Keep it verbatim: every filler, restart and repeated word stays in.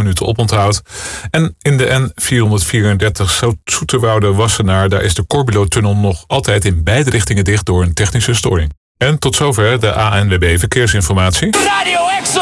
minuten oponthoud. En in de N vierhonderdvierendertig Zoeterwoude-Wassenaar, daar is de Corbulo-tunnel nog altijd in beide richtingen dicht door een technische storing. En tot zover de A N W B Verkeersinformatie. Radio Exo!